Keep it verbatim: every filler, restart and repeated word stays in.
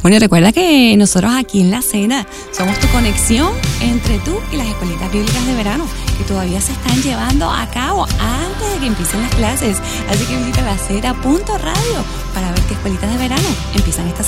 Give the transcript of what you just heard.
Bueno, recuerda que nosotros aquí en La Cena somos tu conexión entre tú y las escuelitas bíblicas de verano, que todavía se están llevando a cabo antes de que empiecen las clases. Así que visita la cena punto radio para ver qué escuelitas de verano empiezan esta semana.